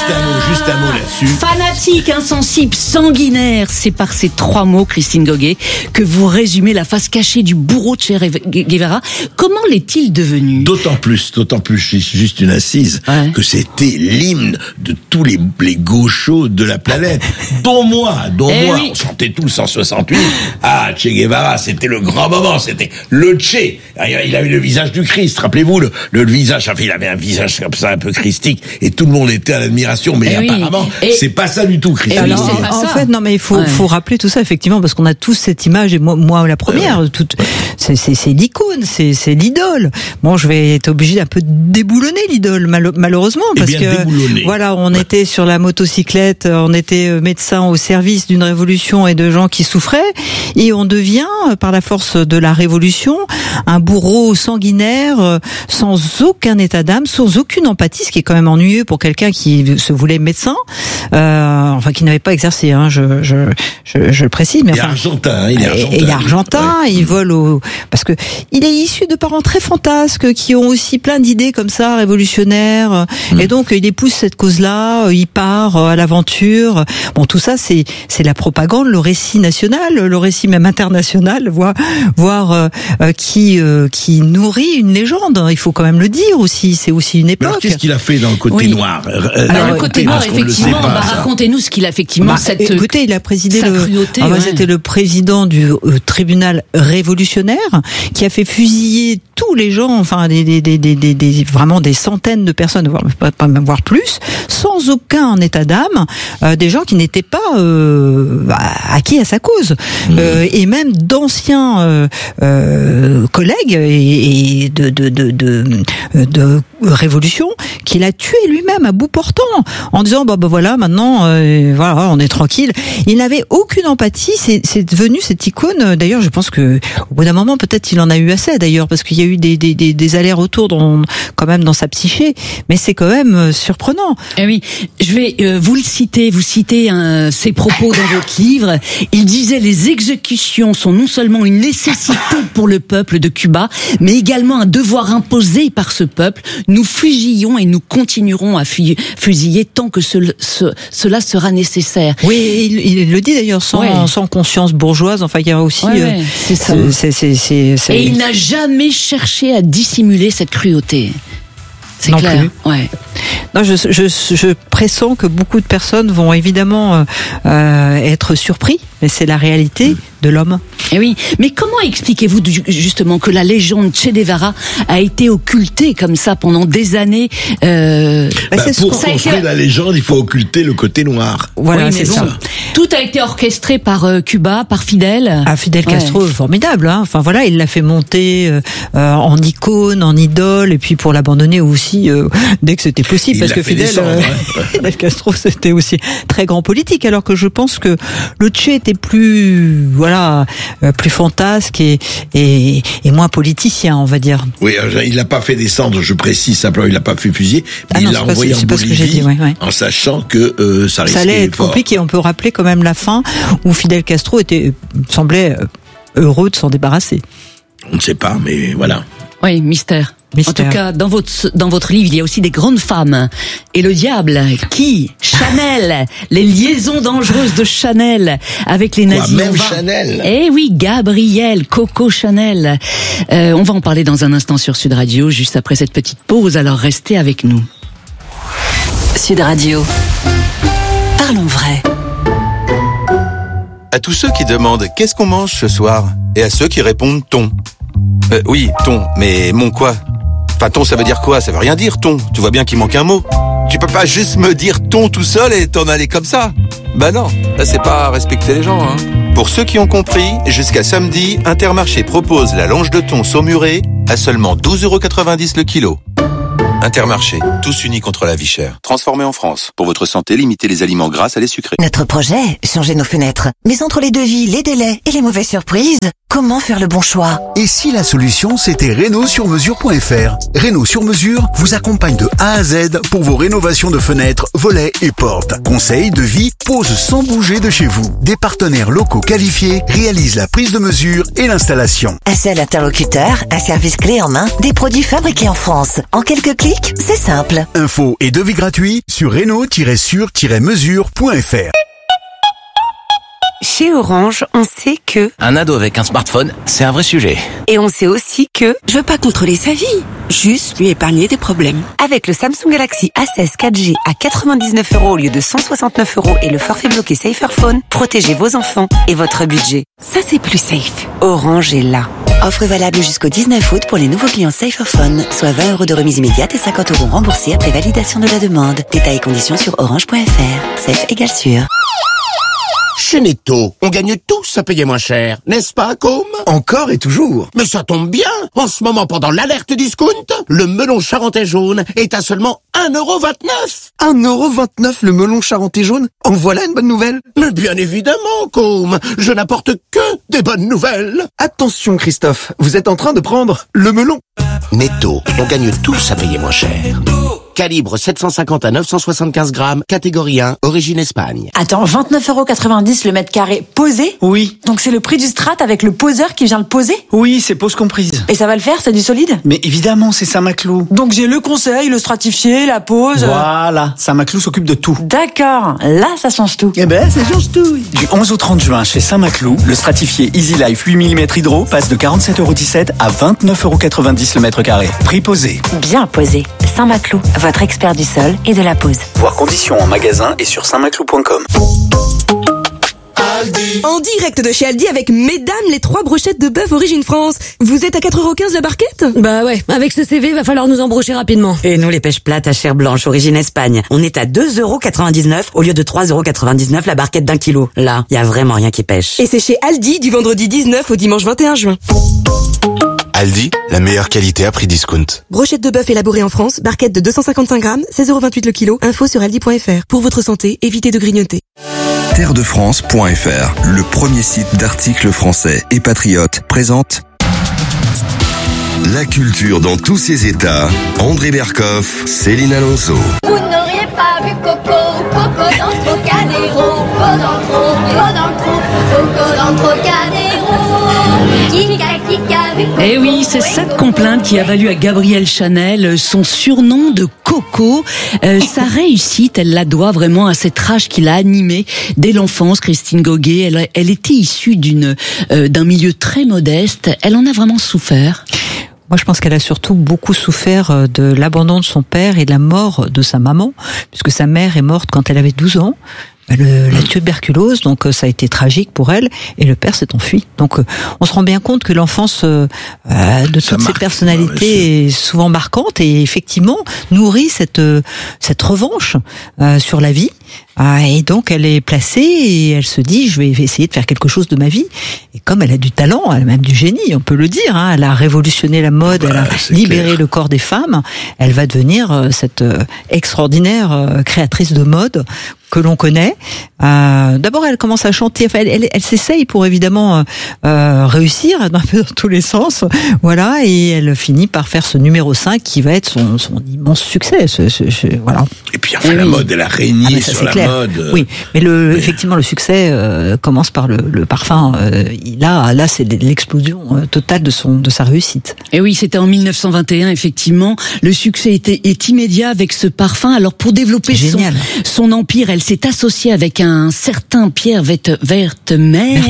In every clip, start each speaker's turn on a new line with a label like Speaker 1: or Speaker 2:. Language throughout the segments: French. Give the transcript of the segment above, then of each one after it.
Speaker 1: Juste un mot là-dessus.
Speaker 2: Fanatique, insensible, sanguinaire, c'est par ces 3 mots, Christine Goguet, que vous résumez la face cachée du bourreau de Che Guevara. Comment l'est-il devenu ?
Speaker 1: D'autant plus, juste une assise, que c'était l'hymne de tous les gauchos de la planète, dont moi, on chantait tous en 68. Ah, Che Guevara, c'était le grand moment, c'était le Che. Il avait le visage du Christ, rappelez-vous, le visage, enfin, il avait un visage comme ça, un peu christique, et tout le monde était à l'admiration, mais apparemment, c'est pas ça du tout, Christ.
Speaker 3: En fait, non, mais il faut rappeler tout ça, effectivement, parce qu'on a tous cette image, et moi la première, c'est l'icône, c'est l'idole. Bon, je vais être obligé d'un peu déboulonner l'idole, malheureusement, parce que, voilà, on était sur la motocyclette, on était médecin au service d'une révolution et de gens qui souffraient, et on devient, par la force de la révolution, un bourreau sanguinaire, sans aucun état d'âme, sans aucune empathie, ce qui est quand même ennuyeux pour quelqu'un qui se voulait médecin, enfin qui n'avait pas exercé, je précise, mais enfin,
Speaker 1: il est argentin,
Speaker 3: il vole parce que il est issu de parents très fantasques qui ont aussi plein d'idées comme ça révolutionnaires, et donc il épouse cette cause-là, il part à l'aventure. Bon, tout ça c'est la propagande, le récit national, le récit même international, voire qui nourrit une légende. Il faut quand même le dire aussi. C'est aussi une époque.
Speaker 1: Alors, qu'est-ce qu'il a fait dans le côté noir?
Speaker 2: Alors, le côté noir, effectivement, racontez-nous ce qu'il a effectivement
Speaker 3: écoutez, il a présidé
Speaker 2: cruauté,
Speaker 3: c'était le président du tribunal révolutionnaire qui a fait fusiller tous les gens, enfin vraiment des centaines de personnes, voire plus, sans aucun état d'âme, des gens qui n'étaient pas acquis à sa cause, et même d'anciens collègues et de révolution qu'il a tué lui-même à bout portant en disant voilà, maintenant voilà, on est tranquille. Il n'avait aucune empathie. C'est devenu cette icône. D'ailleurs, je pense que au bout d'un moment, peut-être il en a eu assez, d'ailleurs, parce qu'il y a eu des allers-retours quand même dans sa psyché, mais c'est quand même surprenant.
Speaker 2: Eh oui, je vais vous citer ses propos dans votre livre. Il disait: les exécutions sont non seulement une nécessité pour le peuple de Cuba, mais également un devoir imposé par ce peuple. Nous fusillons et nous continuerons à fusiller tant que cela sera nécessaire.
Speaker 3: Oui, il le dit d'ailleurs sans conscience bourgeoise. Enfin, il y a aussi.
Speaker 2: C'est ça. Et il n'a jamais cherché à dissimuler cette cruauté. C'est
Speaker 3: non
Speaker 2: clair.
Speaker 3: Plus. Ouais. Non, je pressens que beaucoup de personnes vont évidemment être surpris, mais c'est la réalité de l'homme.
Speaker 2: Et oui, mais comment expliquez-vous justement que la légende Che Guevara a été occultée comme ça pendant des années
Speaker 1: pour construire la légende, il faut occulter le côté noir.
Speaker 3: Voilà, c'est ça.
Speaker 2: Tout a été orchestré par Cuba, par Fidel.
Speaker 3: Fidel Castro, formidable. Enfin voilà, il l'a fait monter en icône, en idole, et puis pour l'abandonner aussi dès que c'était possible, parce que Fidel Castro, c'était aussi très grand politique, alors que je pense que le Che était plus plus fantasque et moins politicien, on va dire.
Speaker 1: Oui, il l'a pas fait descendre, je précise simplement, il l'a pas fait fusiller, il l'a envoyé en Bolivie, en sachant que ça
Speaker 3: allait être compliqué. On peut rappeler quand même la fin où Fidel Castro semblait heureux de s'en débarrasser.
Speaker 1: On ne sait pas, mais voilà.
Speaker 2: Oui, mystère. En tout cas, dans votre livre, il y a aussi des grandes femmes. Et le diable, qui? Chanel, les liaisons dangereuses de Chanel avec les nazis.
Speaker 1: Même Chanel.
Speaker 2: Eh oui, Gabrielle, Coco Chanel. On va en parler dans un instant sur Sud Radio, juste après cette petite pause. Alors restez avec nous.
Speaker 4: Sud Radio. Parlons vrai.
Speaker 5: À tous ceux qui demandent qu'est-ce qu'on mange ce soir, et à ceux qui répondent thon. Oui, thon, mais mon quoi? Enfin, thon, ça veut dire quoi? Ça veut rien dire, thon. Tu vois bien qu'il manque un mot. Tu peux pas juste me dire thon tout seul et t'en aller comme ça. Bah non, là c'est pas respecter les gens, hein. Pour ceux qui ont compris, jusqu'à samedi, Intermarché propose la longe de thon saumurée à seulement 12,90€ le kilo. Intermarché, tous unis contre la vie chère. Transformé en France. Pour votre santé, limitez les aliments gras à les sucrés.
Speaker 6: Notre projet, changer nos fenêtres. Mais entre les devis, les délais et les mauvaises surprises, comment faire le bon choix?
Speaker 7: Et si la solution, c'était Renault-sur-mesure.fr? Renault sur mesure vous accompagne de A à Z pour vos rénovations de fenêtres, volets et portes. Conseils, devis, pose sans bouger de chez vous. Des partenaires locaux qualifiés réalisent la prise de mesure et l'installation.
Speaker 6: Un seul interlocuteur, un service clé en main, des produits fabriqués en France. En quelques clics, clic, c'est simple.
Speaker 7: Infos et devis gratuits sur Renault-sur-mesure.fr.
Speaker 8: Chez Orange, on sait que...
Speaker 9: Un ado avec un smartphone, c'est un vrai sujet.
Speaker 8: Et on sait aussi que... Je veux pas contrôler sa vie, juste lui épargner des problèmes. Avec le Samsung Galaxy A16 4G à 99 € au lieu de 169 € et le forfait bloqué Saferphone, protégez vos enfants et votre budget. Ça, c'est plus safe. Orange est là.
Speaker 6: Offre valable jusqu'au 19 août pour les nouveaux clients Saferphone, soit 20 € de remise immédiate et 50 € remboursés après validation de la demande. Détails et conditions sur orange.fr. Safe égale sûr.
Speaker 10: Chez Netto, on gagne tous à payer moins cher, n'est-ce pas, Côme?
Speaker 11: Encore et toujours.
Speaker 10: Mais ça tombe bien. En ce moment, pendant l'alerte discount, le melon charentais jaune est à seulement 1,29 €.
Speaker 11: 1,29 € le melon charentais jaune? En voilà une bonne nouvelle.
Speaker 10: Mais bien évidemment, Côme. Je n'apporte que des bonnes nouvelles.
Speaker 11: Attention, Christophe. Vous êtes en train de prendre le melon.
Speaker 10: Netto, on gagne tous à payer moins cher. Calibre 750 à 975 grammes, catégorie 1, origine Espagne.
Speaker 12: Attends, 29,90 € le mètre carré posé?
Speaker 13: Oui.
Speaker 12: Donc c'est le prix du strat avec le poseur qui vient le poser?
Speaker 13: Oui, c'est pose comprise.
Speaker 12: Et ça va le faire, c'est du solide?
Speaker 13: Mais évidemment, c'est Saint-Maclou.
Speaker 12: Donc j'ai le conseil, le stratifié, la pose...
Speaker 13: Voilà, Saint-Maclou s'occupe de tout.
Speaker 12: D'accord, là ça change tout.
Speaker 13: Eh ben, ça change tout. Du 11 au 30 juin, chez Saint-Maclou, le stratifié Easy Life 8 mm hydro passe de 47,17 € à 29,90 € le mètre carré. Prix posé.
Speaker 8: Bien posé. Saint-Maclou, votre expert du sol et de la pose.
Speaker 13: Voir conditions en magasin et sur saintmaclou.com.
Speaker 14: En direct de chez Aldi avec mesdames les 3 brochettes de bœuf origine France. Vous êtes à 4,15 € la barquette?
Speaker 15: Bah ouais, avec ce CV, va falloir nous embrocher rapidement.
Speaker 8: Et nous les pêches plates à chair blanche origine Espagne. On est à 2,99 € au lieu de 3,99 € la barquette d'1 kilo. Là, y a vraiment rien qui pêche.
Speaker 14: Et c'est chez Aldi du vendredi 19 au dimanche 21 juin.
Speaker 5: Aldi, la meilleure qualité à prix discount.
Speaker 14: Brochette de bœuf élaborée en France, barquette de 255 grammes, 16,28 € le kilo. Info sur aldi.fr. Pour votre santé, évitez de grignoter.
Speaker 16: Terredefrance.fr, le premier site d'articles français et patriotes, présente la culture dans tous ses états. André Berkoff, Céline Alonso.
Speaker 17: Vous n'auriez pas vu Coco, Coco dans le Trocadéro, Coco dans le trou, Coco dans le Trocadéro, Kika vu Coco.
Speaker 2: Eh oui, c'est cette complainte qui a valu à Gabrielle Chanel son surnom de Coco. Sa réussite, elle la doit vraiment à cette rage qui l'a animée dès l'enfance. Christine Goguet, elle était issue d'un milieu très modeste. Elle en a vraiment souffert.
Speaker 3: Moi, je pense qu'elle a surtout beaucoup souffert de l'abandon de son père et de la mort de sa maman, puisque sa mère est morte quand elle avait 12 ans. La tuberculose, donc ça a été tragique pour elle, et le père s'est enfui. Donc on se rend bien compte que l'enfance de toutes ces personnalités est souvent marquante et effectivement nourrit cette revanche sur la vie. Et donc elle est placée et elle se dit je vais essayer de faire quelque chose de ma vie. Et comme elle a du talent, elle a même du génie, on peut le dire. Hein, elle a révolutionné la mode, elle a libéré le corps des femmes. Elle va devenir cette extraordinaire créatrice de mode que l'on connaît. D'abord, elle commence à chanter. Enfin, elle s'essaye pour évidemment réussir un peu dans tous les sens. Voilà, et elle finit par faire ce numéro 5 qui va être son immense succès. Voilà.
Speaker 1: Et puis enfin, la mode, elle a régné sur la mode.
Speaker 3: Oui, mais effectivement, le succès commence par le parfum. Là, c'est l'explosion totale de sa réussite.
Speaker 2: Et oui, c'était en 1921, effectivement. Le succès est immédiat avec ce parfum. Alors, pour développer son empire, elle s'est associée avec un certain Pierre Werthemer,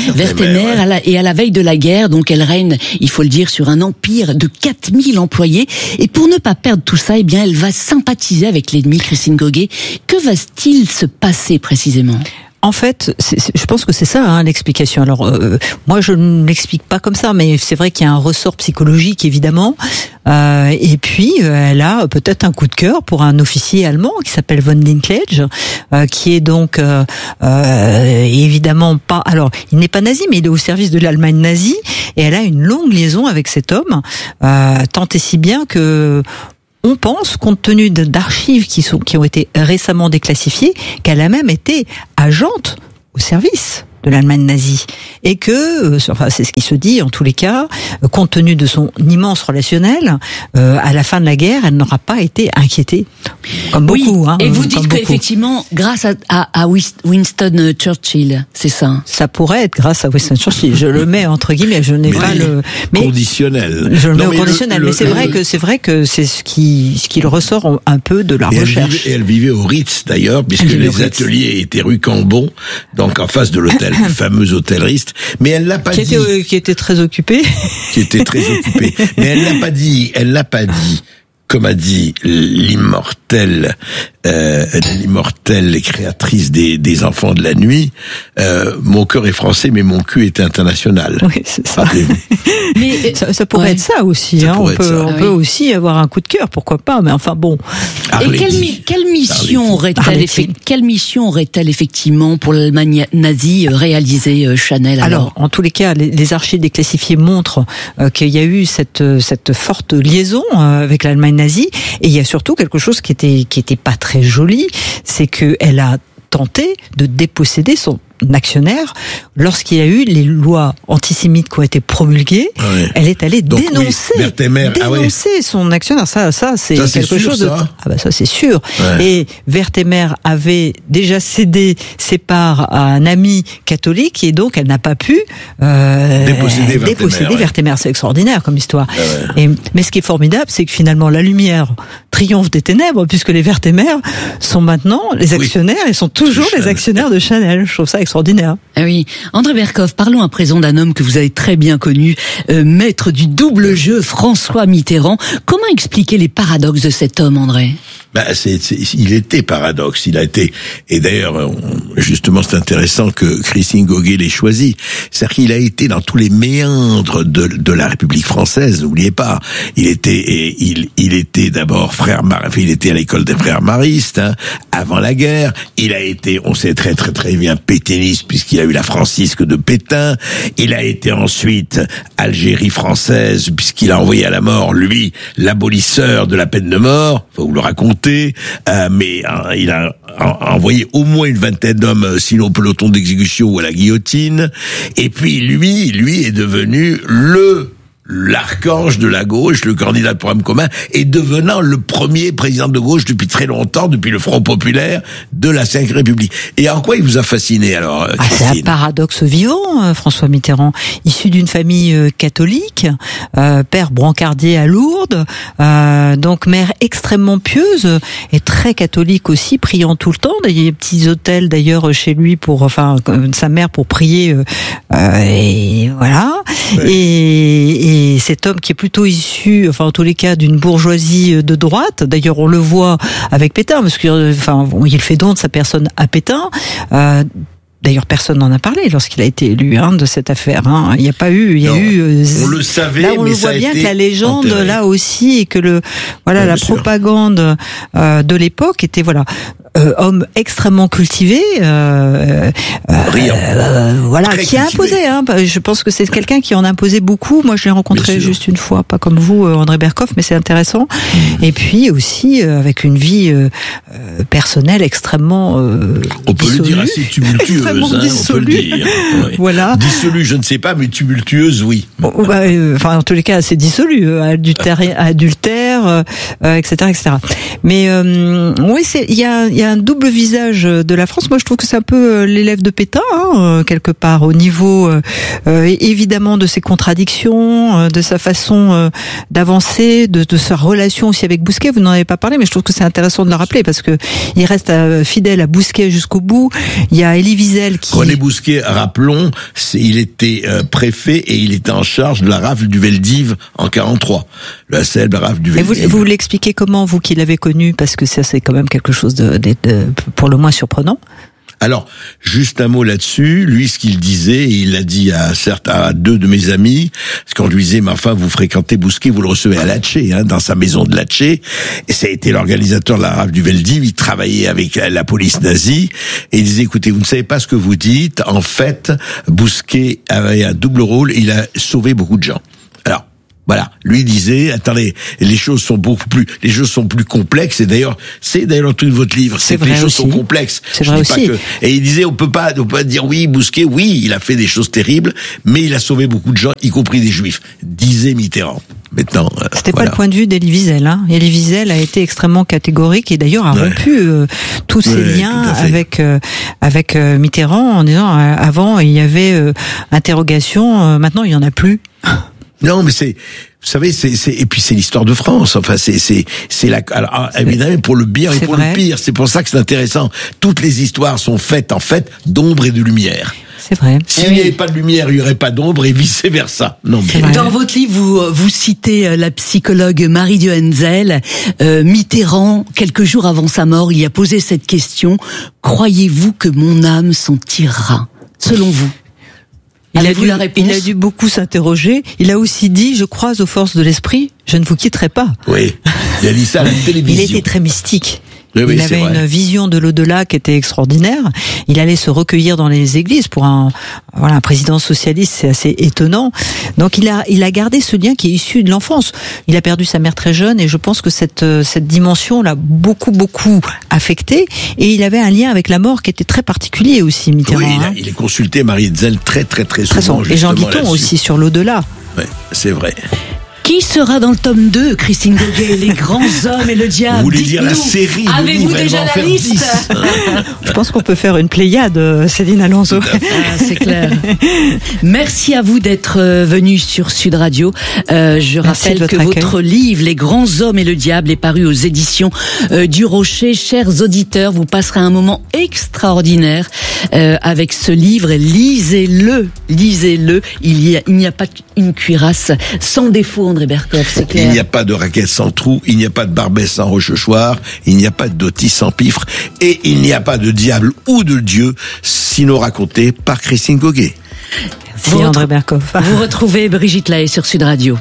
Speaker 2: et à la veille de la guerre, donc elle règne, il faut le dire, sur un empire de 4000 employés. Et pour ne pas perdre tout ça, eh bien, elle va sympathiser avec l'ennemi, Christine Goguet. Que va-t-il se passer précisément ?
Speaker 3: En fait, je pense que c'est ça l'explication. Alors, moi, je ne l'explique pas comme ça, mais c'est vrai qu'il y a un ressort psychologique, évidemment. Et puis, elle a peut-être un coup de cœur pour un officier allemand qui s'appelle von Dinklage, qui est donc évidemment pas... Alors, il n'est pas nazi, mais il est au service de l'Allemagne nazie, et elle a une longue liaison avec cet homme, tant et si bien que... On pense, compte tenu d'archives qui ont été récemment déclassifiées, qu'elle a même été agente au service l'Allemagne nazie. Et que, enfin, c'est ce qui se dit en tous les cas, compte tenu de son immense relationnel, à la fin de la guerre, elle n'aura pas été inquiétée. Comme beaucoup.
Speaker 2: Et vous dites qu'effectivement, grâce à Winston Churchill, c'est ça?
Speaker 3: Ça pourrait être grâce à Winston Churchill. Je le mets entre guillemets, je n'ai pas le...
Speaker 1: Mais conditionnel.
Speaker 3: Je le mets au conditionnel, mais c'est vrai que c'est ce qui ressort un peu de la recherche.
Speaker 1: Elle vivait au Ritz d'ailleurs, puisque les ateliers étaient rue Cambon, donc en face de l'hôtel, le fameux hôtel Ritz. Mais elle l'a pas dit.
Speaker 3: Qui était très occupé.
Speaker 1: Mais elle l'a pas dit. Comme a dit l'immortelle créatrice des enfants de la nuit, mon cœur est français, mais mon cul est international.
Speaker 3: Oui, c'est ça. Mais ça pourrait être ça aussi. On peut aussi avoir un coup de cœur, pourquoi pas. Mais enfin bon.
Speaker 2: Et quelle mission aurait-elle effectivement pour l'Allemagne nazie réalisé Chanel alors?
Speaker 3: En tous les cas, les archives déclassifiées montrent qu'il y a eu cette forte liaison avec l'Allemagne nazie, et il y a surtout quelque chose qui était pas très joli, c'est que elle a tenté de déposséder son actionnaire lorsqu'il y a eu les lois antisémites qui ont été promulguées. Ouais. Elle est allée dénoncer son actionnaire. Ça c'est quelque chose de... ça c'est sûr. Ouais. Et Wertheimer avait déjà cédé ses parts à un ami catholique, et donc elle n'a pas pu déposséder Wertheimer. C'est extraordinaire comme histoire. Ouais. Mais ce qui est formidable, c'est que finalement la lumière triomphe des ténèbres, puisque les Wertheimer sont maintenant les actionnaires et sont toujours les actionnaires de Chanel. Je trouve ça extraordinaire.
Speaker 2: Ah oui. André Berkoff, parlons à présent d'un homme que vous avez très bien connu, maître du double jeu, François Mitterrand. Comment expliquer les paradoxes de cet homme, André?
Speaker 1: Il était paradoxe. Il a été, et d'ailleurs, justement, c'est intéressant que Christine Goguet l'ait choisi. C'est-à-dire qu'il a été dans tous les méandres de la République française. N'oubliez pas. Il était d'abord il était à l'école des frères maristes, avant la guerre. Il a été, on sait très très très bien, pétainiste, puisqu'il a eu la Francisque de Pétain. Il a été ensuite Algérie française, puisqu'il a envoyé à la mort, lui, l'abolisseur de la peine de mort. Faut vous le raconter. Mais il a envoyé au moins une vingtaine d'hommes, sinon au peloton d'exécution ou à la guillotine. Et puis lui est devenu l'archange de la gauche, le candidat de programme commun, et devenant le premier président de gauche depuis très longtemps, depuis le Front populaire de la Ve République. Et en quoi il vous a fasciné alors, Christine?
Speaker 3: C'est un paradoxe vivant, François Mitterrand, issu d'une famille catholique, père brancardier à Lourdes, donc mère extrêmement pieuse et très catholique aussi, priant tout le temps. Il y a des petits hôtels d'ailleurs chez lui sa mère pour prier, et voilà. Ouais. Et cet homme qui est plutôt issu, en tous les cas, d'une bourgeoisie de droite. D'ailleurs, on le voit avec Pétain, parce que, il fait don de sa personne à Pétain. D'ailleurs, personne n'en a parlé lorsqu'il a été élu de cette affaire. Il n'y a pas eu.
Speaker 1: On le savait,
Speaker 3: là, on
Speaker 1: mais
Speaker 3: le voit bien que la légende enterré. Là aussi, et que la propagande de l'époque était homme extrêmement cultivé,
Speaker 1: brillant,
Speaker 3: qui a imposé. Je pense que c'est quelqu'un qui en a imposé beaucoup. Moi, je l'ai rencontré juste une fois, pas comme vous, André Berkoff, mais c'est intéressant. Et puis aussi avec une vie personnelle extrêmement
Speaker 1: on peut le dire assez tumultueuse, on peut le dire. Ouais.
Speaker 3: Voilà.
Speaker 1: Dissolue, je ne sais pas, mais tumultueuse, oui.
Speaker 3: En tous les cas, c'est dissolu, adultère, etc. Mais oui, il y a un double visage de la France. Moi, je trouve que c'est un peu l'élève de Pétain, quelque part, au niveau évidemment de ses contradictions, de sa façon d'avancer, de sa relation aussi avec Bousquet. Vous n'en avez pas parlé, mais je trouve que c'est intéressant de le rappeler, parce que il reste fidèle à Bousquet jusqu'au bout. Il y a Elie Wiesel qui...
Speaker 1: René Bousquet, rappelons, il était préfet et il était en charge de la rafle du Veldiv en 43. La célèbre rafle du Veldiv.
Speaker 3: Et vous l'expliquez comment, vous qui l'avez connu, parce que ça, c'est quand même quelque chose de pour le moins surprenant.
Speaker 1: Alors, juste un mot là-dessus. Lui, ce qu'il disait, et il l'a dit à deux de mes amis, parce qu'on lui disait, mais enfin, vous fréquentez Bousquet, vous le recevez à Latché, dans sa maison de Latché. Et ça a été l'organisateur de la rafle du Veldiv. Il travaillait avec la police nazie. Et il disait, écoutez, vous ne savez pas ce que vous dites. En fait, Bousquet avait un double rôle. Il a sauvé beaucoup de gens. Alors, Voilà, lui disait, attendez, les choses sont plus complexes. Et d'ailleurs, c'est le truc de votre livre, c'est que les choses sont complexes.
Speaker 3: C'est vrai aussi.
Speaker 1: Et il disait, on peut pas dire oui, Bousquet, oui, il a fait des choses terribles, mais il a sauvé beaucoup de gens, y compris des Juifs, disait Mitterrand. Maintenant,
Speaker 3: c'était pas le point de vue d'Elie Wiesel. Elie Wiesel a été extrêmement catégorique et d'ailleurs a rompu tous ses liens avec Mitterrand en disant avant il y avait interrogation, maintenant il y en a plus.
Speaker 1: Non, mais vous savez, et puis c'est l'histoire de France. Enfin, c'est alors, évidemment, pour le bien et pour le pire. C'est pour ça que c'est intéressant. Toutes les histoires sont faites, en fait, d'ombre et de lumière.
Speaker 3: C'est vrai.
Speaker 1: S'il n'y avait pas de lumière, il n'y aurait pas d'ombre et vice versa. Non,
Speaker 2: dans votre livre, vous citez la psychologue Marie Duenzel. Mitterrand, quelques jours avant sa mort, il a posé cette question: croyez-vous que mon âme s'en tirera? Selon vous?
Speaker 3: Il a dû beaucoup s'interroger. Il a aussi dit, je crois aux forces de l'esprit, je ne vous quitterai pas.
Speaker 1: Oui, il a dit ça à la télévision.
Speaker 3: Il était très mystique.
Speaker 1: Oui,
Speaker 3: il avait une vision de l'au-delà qui était extraordinaire. Il allait se recueillir dans les églises pour un président socialiste, c'est assez étonnant. Donc il a gardé ce lien qui est issu de l'enfance. Il a perdu sa mère très jeune et je pense que cette dimension l'a beaucoup affecté. Et il avait un lien avec la mort qui était très particulier aussi, Mitterrand.
Speaker 1: Oui, il est consulté Marie Duenzel très souvent.
Speaker 3: Et Jean Guiton aussi sur l'au-delà.
Speaker 1: Oui, c'est vrai.
Speaker 2: Qui sera dans le tome 2, Christine Goguet, Les grands hommes et le diable?
Speaker 1: Vous voulez dire la série?
Speaker 2: Avez-vous déjà la liste?
Speaker 3: Je pense qu'on peut faire une pléiade, Céline Alonso.
Speaker 2: C'est clair. Merci à vous d'être venu sur Sud Radio. Je rappelle que votre livre, Les grands hommes et le diable, est paru aux éditions du Rocher. Chers auditeurs, vous passerez un moment extraordinaire avec ce livre. Lisez-le. Il n'y a pas une cuirasse sans défaut, André Berkoff, c'est clair.
Speaker 1: Il n'y a pas de raquette sans trou, il n'y a pas de Barbès sans rochechouart, il n'y a pas de Doty sans pifre, et il n'y a pas de diable ou de Dieu, sinon raconté par Christine Goguet.
Speaker 3: Merci André Berkoff.
Speaker 2: Vous retrouvez Brigitte Lahaye sur Sud Radio.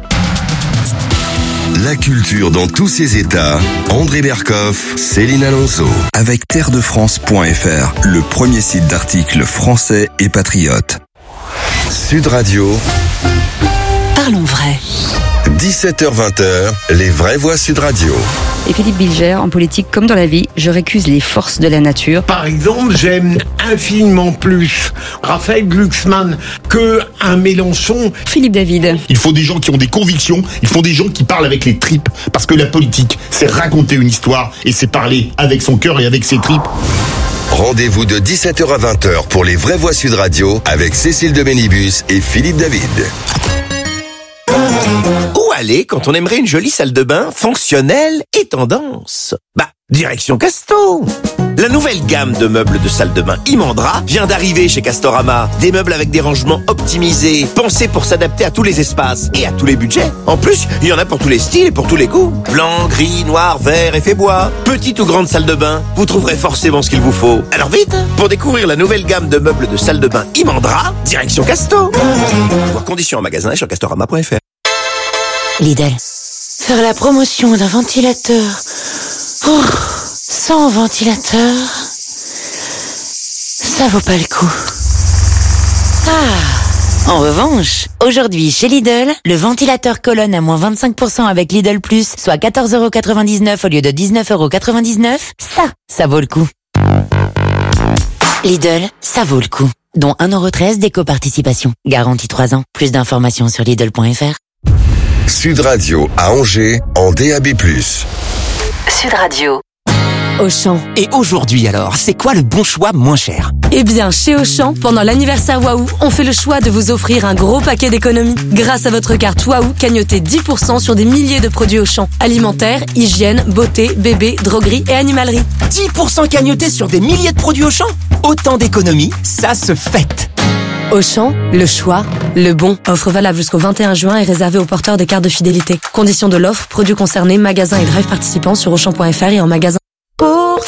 Speaker 16: La culture dans tous ses états, André Berkoff, Céline Alonso. Avec terredefrance.fr, le premier site d'articles français et patriotes. Sud Radio.
Speaker 4: Parlons vrai.
Speaker 16: 17h-20h, les vraies voix Sud Radio.
Speaker 18: Et Philippe Bilger, en politique comme dans la vie, je récuse les forces de la nature.
Speaker 19: Par exemple, j'aime infiniment plus Raphaël Glucksmann que un Mélenchon.
Speaker 18: Philippe David.
Speaker 20: Il faut des gens qui ont des convictions, il faut des gens qui parlent avec les tripes, parce que la politique, c'est raconter une histoire et c'est parler avec son cœur et avec ses tripes.
Speaker 16: Rendez-vous de 17h à 20h pour les vraies voix Sud Radio avec Cécile de Bénibus et Philippe David.
Speaker 10: Où aller quand on aimerait une jolie salle de bain fonctionnelle et tendance? Direction Casto. La nouvelle gamme de meubles de salle de bain Imandra vient d'arriver chez Castorama. Des meubles avec des rangements optimisés, pensés pour s'adapter à tous les espaces et à tous les budgets. En plus, il y en a pour tous les styles et pour tous les goûts. Blanc, gris, noir, vert, effet bois. Petite ou grande salle de bain, vous trouverez forcément ce qu'il vous faut. Alors vite, pour découvrir la nouvelle gamme de meubles de salle de bain Imandra, direction Casto. Voir conditions en magasin et sur castorama.fr.
Speaker 21: Lidl. Faire la promotion d'un ventilateur sans ventilateur, ça vaut pas le coup. En revanche, aujourd'hui chez Lidl, le ventilateur colonne à moins 25% avec Lidl Plus, soit 14,99€ au lieu de 19,99€, ça vaut le coup. Lidl, ça vaut le coup. Dont 1,13€ d'éco-participation. Garantie 3 ans. Plus d'informations sur Lidl.fr.
Speaker 16: Sud Radio à Angers en DAB+.
Speaker 4: Sud Radio.
Speaker 10: Auchan. Et aujourd'hui alors, c'est quoi le bon choix moins cher?
Speaker 15: Eh bien, chez Auchan, pendant l'anniversaire Waouh, on fait le choix de vous offrir un gros paquet d'économies. Grâce à votre carte Waouh, cagnotez 10% sur des milliers de produits Auchan. Alimentaire, hygiène, beauté, bébé, droguerie et animalerie.
Speaker 10: 10% cagnotés sur des milliers de produits Auchan? Autant d'économies, ça se fête.
Speaker 15: Auchan, le choix, le bon. Offre valable jusqu'au 21 juin et réservée aux porteurs des cartes de fidélité. Conditions de l'offre, produits concernés, magasins et drive participants sur Auchan.fr et en magasin.